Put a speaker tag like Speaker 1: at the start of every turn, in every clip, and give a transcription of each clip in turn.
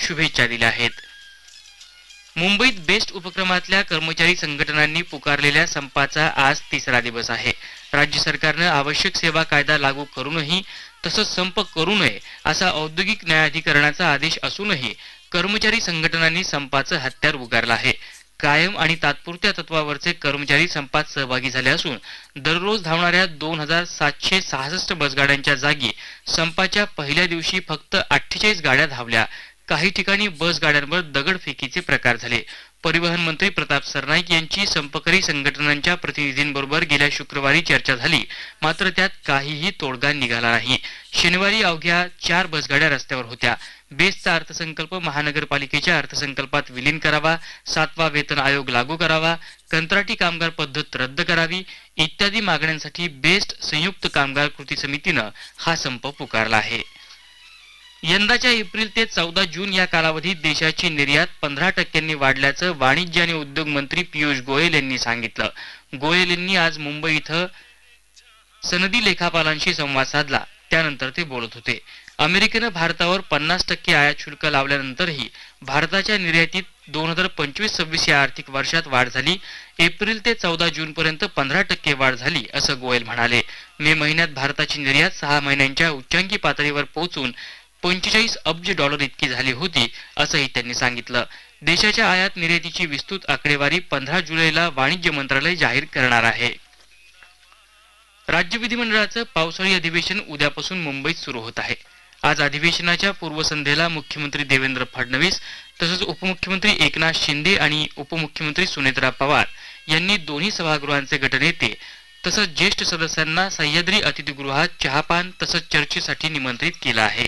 Speaker 1: शुभेच्छा दिल्या आहेत. मुंबईत बेस्ट उपक्रमातल्या कर्मचारी संघटनांनी पुकारलेल्या संपाचा आज तिसरा दिवस आहे. राज्य सरकारनं आवश्यक सेवा कायदा लागू करूनही तसंच संप करू नये असा औद्योगिक न्यायाधिकरणाचा आदेश असूनही कर्मचारी संघटनांनी संपाचं हत्यार उगारलं आहे. कायम आणि तात्पुरत्या तत्वावरचे कर्मचारी संपात सहभागी झाले असून दररोज धावणाऱ्या 2766 बसगाड्यांच्या जागी संपाच्या पहिल्या दिवशी फक्त 48 गाड्या धावल्या. काही ठिकाणी बस गाड्यांवर दगडफेकीचे प्रकार झाले. परिवहन मंत्री प्रताप सरनाईक यांची संपकरी संघटनांच्या प्रतिनिधींबरोबर गेल्या शुक्रवारी चर्चा झाली, मात्र त्यात काहीही तोडगा निघाला नाही. शनिवारी अवघ्या 4 बसगाड्या रस्त्यावर होत्या. बेस्टचा अर्थसंकल्प महानगरपालिकेच्या अर्थसंकल्पात विलीन करावा, 7वा वेतन आयोग लागू करावा, कंत्राटी कामगार पद्धत रद्द करावी इत्यादी मागण्यांसाठी बेस्ट संयुक्त कामगार कृती समितीनं हा संप पुकारला आहे. यंदाच्या एप्रिल ते 14 जून या कालावधीत देशाची निर्यात 15% वाढल्याचं वाणिज्य आणि उद्योग मंत्री पियुष गोयल यांनी सांगितलं. गोयल यांनी आज मुंबई इथं सनदी लेखापालांशी संवाद साधला, त्यानंतर ते बोलत होते. अमेरिकेनं भारतावर 50% आयात शुल्क लावल्यानंतरही भारताच्या निर्यातीत 2025-26 या आर्थिक वर्षात वाढ झाली. एप्रिल ते 14 जून पर्यंत 15% वाढ झाली असं गोयल म्हणाले. मे महिन्यात भारताची निर्यात 6 महिन्यांच्या उच्चांकी पातळीवर पोहोचून $45 अब्ज इतकी झाली होती असंही त्यांनी सांगितलं. देशाच्या आयात निर्यातीची विस्तृत आकडेवारी 15 जुलैला वाणिज्य मंत्रालय जाहीर करणार आहे. राज्य विधिमंडळाचं पावसाळी अधिवेशन उद्यापासून मुंबईत सुरू होत आहे. आज अधिवेशनाच्या पूर्वसंध्येला मुख्यमंत्री देवेंद्र फडणवीस तसंच उपमुख्यमंत्री एकनाथ शिंदे आणि उपमुख्यमंत्री सुनेत्रा पवार यांनी दोन्ही सभागृहांचे गटनेते तसंच ज्येष्ठ सदस्यांना सह्याद्री अतिथीगृहात चहापान तसंच चर्चेसाठी निमंत्रित केलं आहे.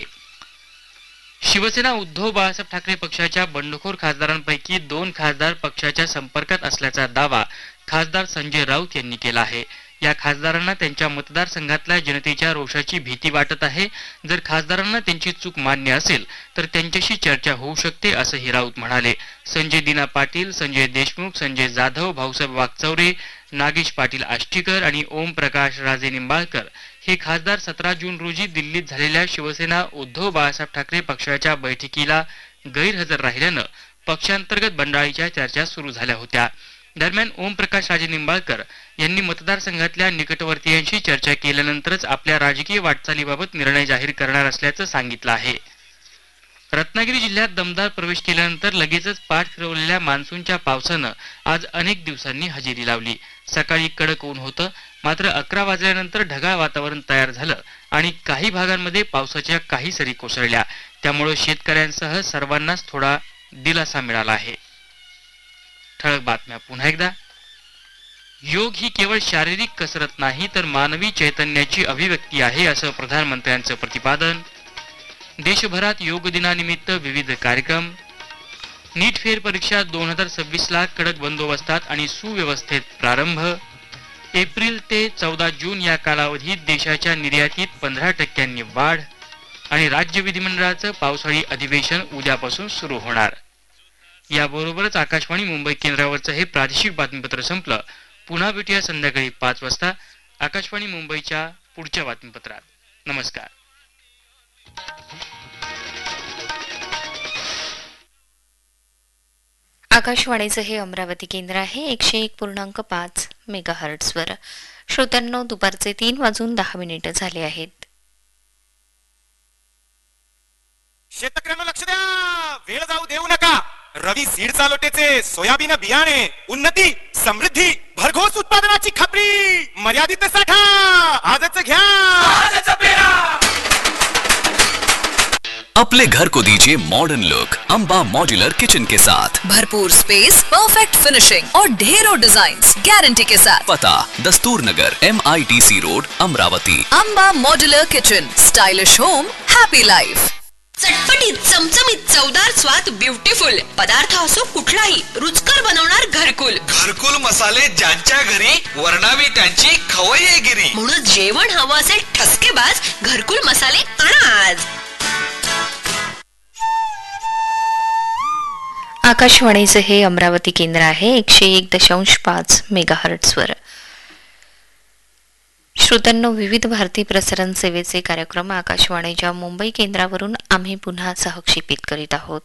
Speaker 1: शिवसेना उद्धव बाळासाहेब ठाकरे पक्षाच्या बंडखोर खासदारांपैकी 2 खासदार पक्षाच्या संपर्कात असल्याचा दावा खासदार संजय राऊत यांनी केला आहे. या खासदारांना त्यांच्या मतदारसंघातल्या जनतेच्या रोषाची भीती वाटत आहे. जर खासदारांना त्यांची चूक मान्य असेल तर त्यांच्याशी चर्चा होऊ शकते असंही राऊत म्हणाले. संजय दिना पाटील, संजय देशमुख, संजय जाधव, भाऊसाहेब वागचौरे, नागेश पाटील आष्टीकर आणि ओम प्रकाश राजे निंबाळकर हे खासदार 17 जून रोजी दिल्लीत झालेल्या शिवसेना उद्धव बाळासाहेब ठाकरे पक्षाच्या बैठकीला गैरहजर राहिल्यानं पक्षांतर्गत बंडाळीच्या चर्चा सुरू झाल्या होत्या. दरम्यान ओम प्रकाश राजे निंबाळकर यांनी मतदारसंघातल्या निकटवर्तीयांशी चर्चा केल्यानंतरच आपल्या राजकीय वाटचालीबाबत निर्णय जाहीर करणार असल्याचं सांगितलं आहे. रत्नागिरी जिल्ह्यात दमदार प्रवेश केल्यानंतर लगेचच पाठ फिरवलेल्या मान्सूनच्या पावसानं आज अनेक दिवसांनी हजेरी लावली. सकाळी कडक ऊन होतं, मात्र 11 वाजल्यानंतर ढगाळ वातावरण तयार झालं आणि काही भागांमध्ये पावसाच्या काही सरी कोसळल्या. त्यामुळे शेतकऱ्यांसह सर्वांनाच थोडा दिलासा मिळाला आहे. ठळक बातम्या पुन्हा एकदा. योग ही केवळ शारीरिक कसरत नाही तर मानवी चैतन्याची अभिव्यक्ती आहे असं प्रधानमंत्र्यांचं प्रतिपादन. देशभरात योग दिनानिमित्त विविध कार्यक्रम. नीट फेर परीक्षा 2026ला कडक बंदोबस्तात आणि सुव्यवस्थेत प्रारंभ. एप्रिल ते 14 जून या कालावधीत देशाच्या निर्यातीत 15% वाढ आणि राज्य विधिमंडळाचं पावसाळी अधिवेशन उद्यापासून सुरू होणार. याबरोबरच आकाशवाणी मुंबई केंद्रावरचं हे प्रादेशिक बातमीपत्र संपलं. पुन्हा भेटूया संध्याकाळी 5 वाजता आकाशवाणी मुंबईच्या पुढच्या बातमीपत्रात. नमस्कार.
Speaker 2: आकाशवाणीचं हे अमरावती केंद्र आहे 101.5 मेगाहर्ट्झवर. श्रोत्यांनो, दुपारचे 3:10 झाले आहेत.
Speaker 3: शेतकऱ्यांना लक्ष द्या, वेळ जाऊ देऊ नका. रवी सीड चालोटेचे सोयाबीन बियाणे उन्नती समृद्धी भरघोस उत्पादनाची खात्री मर्यादित साठा आजच घ्या. आजच पेरा.
Speaker 4: अपने घर को दीजिए modern look Amba modular kitchen के साथ.
Speaker 5: भरपूर स्पेस, परफेक्ट फिनिशिंग और ढेरों डिजाइन्स गारंटी के साथ.
Speaker 4: पता दस्तूर नगर MITC road Amravati.
Speaker 5: Amba modular kitchen, stylish home, happy life.
Speaker 6: चटपटीत चमचमीत चवदार स्वाद ब्युटिफुल पदार्थ असो कुठलाही रुचकर बनवणार घरकुल.
Speaker 7: घरकुल मसाले ज्यांच्या घरी वर्णावी त्यांची खवय्येगिरी.
Speaker 6: म्हणून जेवण हवं असेल ठसकेबाज घरकुल मसाले आणा आज.
Speaker 2: आकाशवाणीचं हे अमरावती केंद्र आहे 101.5 मेगाहर्ट्झवर. श्रोत्यांनो, विविध भारती प्रसारण सेवेचे कार्यक्रम आकाशवाणीच्या मुंबई केंद्रावरून आम्ही पुन्हा सहक्षेपित करीत आहोत.